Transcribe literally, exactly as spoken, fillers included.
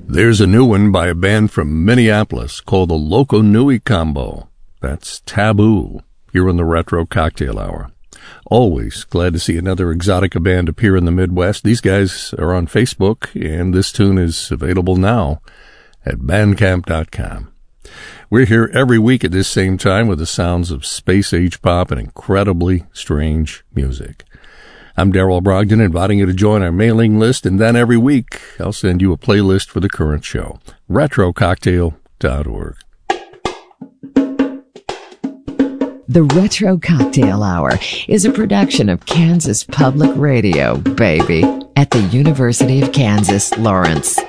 There's a new one by a band from Minneapolis called the Loco Nui Combo. That's Taboo, here on the Retro Cocktail Hour. Always glad to see another Exotica band appear in the Midwest. These guys are on Facebook, and this tune is available now at bandcamp dot com. We're here every week at this same time with the sounds of space-age pop and incredibly strange music. I'm Darrell Brogdon, inviting you to join our mailing list, and then every week I'll send you a playlist for the current show. retro cocktail dot org. The Retro Cocktail Hour is a production of Kansas Public Radio, baby, at the University of Kansas, Lawrence.